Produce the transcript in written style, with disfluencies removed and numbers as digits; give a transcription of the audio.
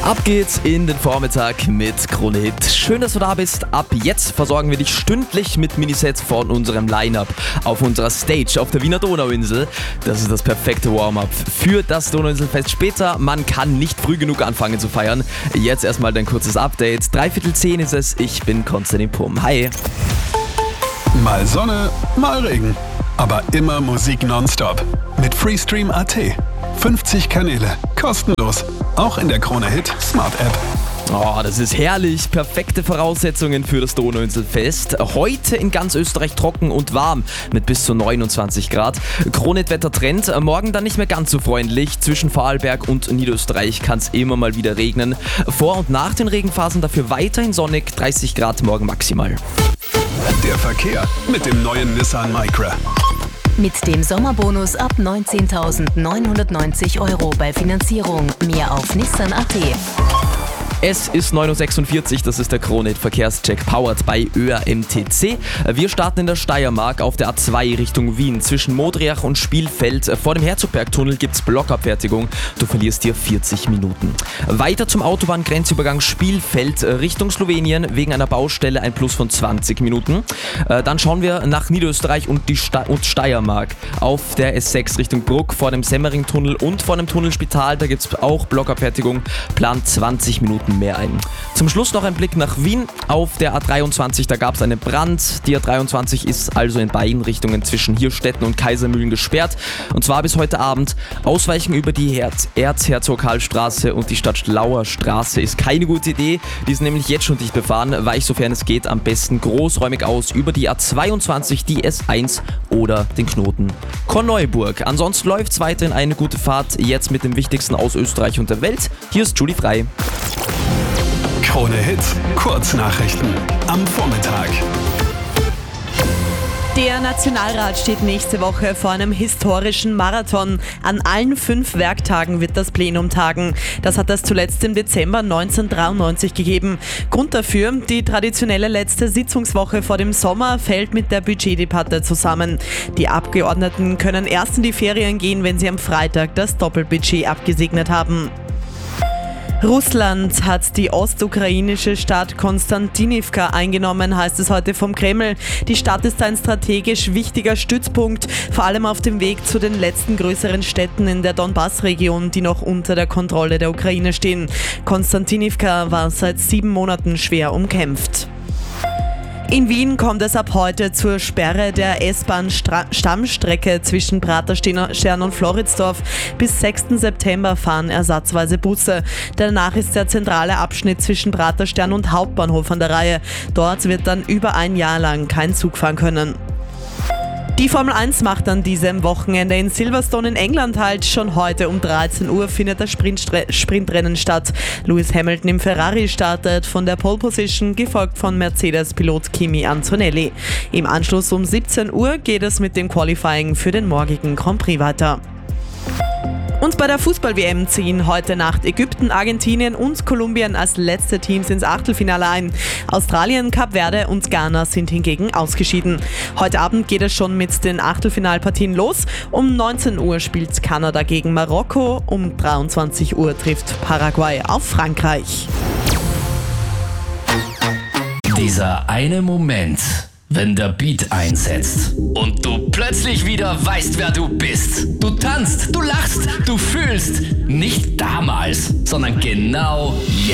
Ab geht's in den Vormittag mit Krone Hit. Schön, dass du da bist. Ab jetzt versorgen wir dich stündlich mit Minisets von unserem Line-Up auf unserer Stage auf der Wiener Donauinsel. Das ist das perfekte Warm-up für das Donauinselfest später. Man kann nicht früh genug anfangen zu feiern. Jetzt erstmal dein kurzes Update. 9:45 ist es. Ich bin Konstantin Pumm. Hi. Mal Sonne, mal Regen. Aber immer Musik nonstop. Mit Freestream.at. 50 Kanäle. Kostenlos. Auch in der Krone Hit Smart App. Oh, das ist herrlich. Perfekte Voraussetzungen für das Donauinselfest. Heute in ganz Österreich trocken und warm mit bis zu 29 Grad. Krone-Wetter-Trend. Morgen dann nicht mehr ganz so freundlich. Zwischen Vorarlberg und Niederösterreich kann es immer mal wieder regnen. Vor und nach den Regenphasen dafür weiterhin sonnig. 30 Grad morgen maximal. Der Verkehr mit dem neuen Nissan Micra. Mit dem Sommerbonus ab 19.990 € bei Finanzierung. Mehr auf Nissan.at. Es ist 9:46 Uhr, das ist der Krone-Verkehrscheck powered bei ÖAMTC. Wir starten in der Steiermark auf der A2 Richtung Wien. Zwischen Modriach und Spielfeld vor dem Herzogbergtunnel gibt es Blockabfertigung. Du verlierst hier 40 Minuten. Weiter zum Autobahngrenzübergang Spielfeld Richtung Slowenien wegen einer Baustelle ein Plus von 20 Minuten. Dann schauen wir nach Niederösterreich und Steiermark auf der S6 Richtung Bruck vor dem Semmering-Tunnel und vor dem Tunnelspital. Da gibt es auch Blockabfertigung. Plant 20 Minuten mehr ein. Zum Schluss noch ein Blick nach Wien auf der A23, da gab es einen Brand. Die A23 ist also in beiden Richtungen zwischen Hirstetten und Kaisermühlen gesperrt und zwar bis heute Abend. Ausweichen über die Erzherzog-Karl-Straße und die Stadtlauer Straße ist keine gute Idee. Die ist nämlich jetzt schon dicht befahren. Weich sofern es geht am besten großräumig aus über die A22, die S1 oder den Knoten Korneuburg. Ansonsten läuft es weiterhin eine gute Fahrt, jetzt mit dem Wichtigsten aus Österreich und der Welt. Hier ist Julie Frei. Krone Hit, Kurznachrichten am Vormittag. Der Nationalrat steht nächste Woche vor einem historischen Marathon. An allen 5 Werktagen wird das Plenum tagen. Das hat es zuletzt im Dezember 1993 gegeben. Grund dafür, die traditionelle letzte Sitzungswoche vor dem Sommer fällt mit der Budgetdebatte zusammen. Die Abgeordneten können erst in die Ferien gehen, wenn sie am Freitag das Doppelbudget abgesegnet haben. Russland hat die ostukrainische Stadt Konstantinivka eingenommen, heißt es heute vom Kreml. Die Stadt ist ein strategisch wichtiger Stützpunkt, vor allem auf dem Weg zu den letzten größeren Städten in der Donbass-Region, die noch unter der Kontrolle der Ukraine stehen. Konstantinivka war seit 7 Monaten schwer umkämpft. In Wien kommt es ab heute zur Sperre der S-Bahn-Stammstrecke zwischen Praterstern und Floridsdorf. Bis 6. September fahren ersatzweise Busse. Danach ist der zentrale Abschnitt zwischen Praterstern und Hauptbahnhof an der Reihe. Dort wird dann über ein Jahr lang kein Zug fahren können. Die Formel 1 macht an diesem Wochenende in Silverstone in England halt. Schon heute um 13 Uhr findet das Sprintrennen statt. Lewis Hamilton im Ferrari startet von der Pole Position, gefolgt von Mercedes-Pilot Kimi Antonelli. Im Anschluss um 17 Uhr geht es mit dem Qualifying für den morgigen Grand Prix weiter. Und bei der Fußball-WM ziehen heute Nacht Ägypten, Argentinien und Kolumbien als letzte Teams ins Achtelfinale ein. Australien, Kap Verde und Ghana sind hingegen ausgeschieden. Heute Abend geht es schon mit den Achtelfinalpartien los. Um 19 Uhr spielt Kanada gegen Marokko. Um 23 Uhr trifft Paraguay auf Frankreich. Dieser eine Moment, wenn der Beat einsetzt und du plötzlich wieder weißt, wer du bist. Du tanzt, du lachst, du fühlst. Nicht damals, sondern genau jetzt.